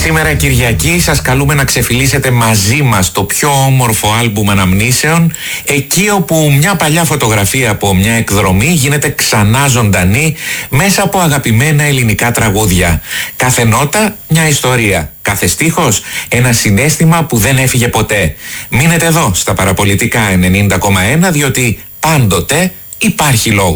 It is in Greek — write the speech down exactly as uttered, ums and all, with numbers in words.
Σήμερα Κυριακή σας καλούμε να ξεφυλίσετε μαζί μας το πιο όμορφο άλμπουμ αναμνήσεων, εκεί όπου μια παλιά φωτογραφία από μια εκδρομή γίνεται ξανά ζωντανή μέσα από αγαπημένα ελληνικά τραγούδια. Κάθε νότα μια ιστορία, κάθε στίχος ένα συναίσθημα που δεν έφυγε ποτέ. Μείνετε εδώ στα Παραπολιτικά ενενήντα κόμμα ένα, διότι πάντοτε υπάρχει λόγος.